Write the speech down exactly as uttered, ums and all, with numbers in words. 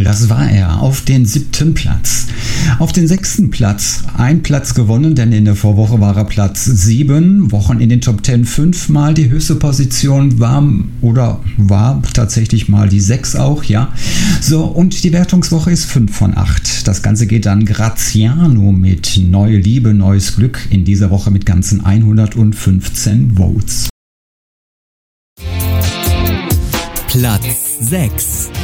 Single, das war er, auf den siebten Platz. Auf den sechsten Platz, ein Platz gewonnen, denn in der Vorwoche war er Platz sieben, Wochen in den Top zehn fünfmal. Die höchste Position war oder war tatsächlich mal die sechs auch, ja. So, und die Wertungswoche ist fünf von acht. Das Ganze geht dann Graziano mit Neue Liebe, neues Glück in dieser Woche mit ganzen hundertfünfzehn Votes. Platz sechs.